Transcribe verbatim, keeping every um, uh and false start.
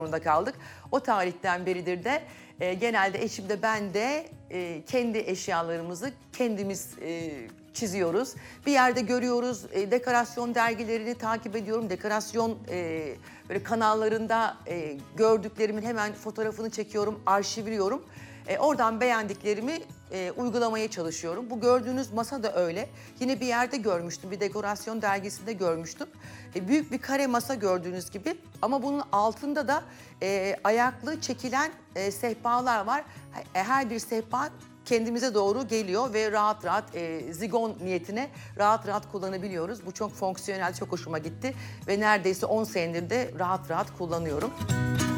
zorunda kaldık. O tarihten beridir de e, genelde eşim de ben de e, kendi eşyalarımızı kendimiz e, çiziyoruz. Bir yerde görüyoruz, e, dekorasyon dergilerini takip ediyorum. Dekorasyon e, böyle kanallarında e, gördüklerimin hemen fotoğrafını çekiyorum, arşivliyorum. E, oradan beğendiklerimi e, uygulamaya çalışıyorum. Bu gördüğünüz masa da öyle. Yine bir yerde görmüştüm, bir dekorasyon dergisinde görmüştüm. E, büyük bir kare masa gördüğünüz gibi ama bunun altında da e, ayaklı çekilen e, sehpalar var. E, her bir sehpa kendimize doğru geliyor ve rahat rahat e, zigon niyetine rahat rahat kullanabiliyoruz. Bu çok fonksiyonel, çok hoşuma gitti ve neredeyse on senedir de rahat rahat kullanıyorum.